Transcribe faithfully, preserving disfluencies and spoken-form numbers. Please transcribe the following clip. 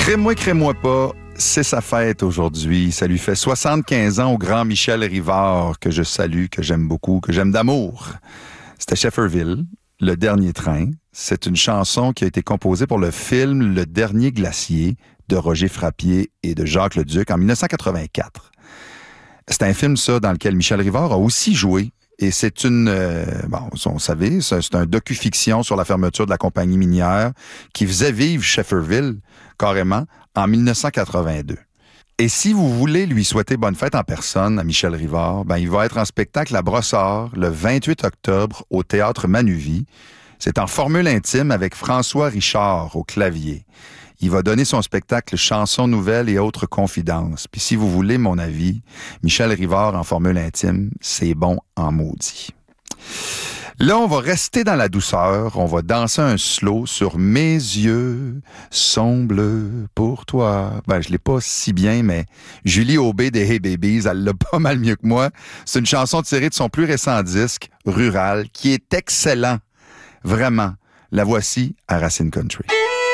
Crée-moi, crée-moi pas, c'est sa fête aujourd'hui. Ça lui fait soixante-quinze ans au grand Michel Rivard, que je salue, que j'aime beaucoup, que j'aime d'amour. C'était Shefferville, Le Dernier Train. C'est une chanson qui a été composée pour le film Le Dernier Glacier de Roger Frappier et de Jacques Leduc en dix-neuf cent quatre-vingt-quatre. C'est un film, ça, dans lequel Michel Rivard a aussi joué. Et c'est une... Euh, bon, vous savez, c'est un docu-fiction sur la fermeture de la compagnie minière qui faisait vivre Shefferville, carrément, en dix-neuf cent quatre-vingt-deux. Et si vous voulez lui souhaiter bonne fête en personne à Michel Rivard, ben, il va être en spectacle à Brossard le vingt-huit octobre au Théâtre Manuvie. C'est en formule intime avec François Richard au clavier. Il va donner son spectacle Chansons nouvelles et autres confidences. Puis si vous voulez mon avis, Michel Rivard en formule intime, c'est bon en maudit. Là, on va rester dans la douceur. On va danser un slow sur Mes yeux sont bleus pour toi. Ben, je l'ai pas si bien, mais Julie Aubé des Hey Babies, elle l'a pas mal mieux que moi. C'est une chanson tirée de son plus récent disque, Rural, qui est excellent. Vraiment. La voici à Racine Country.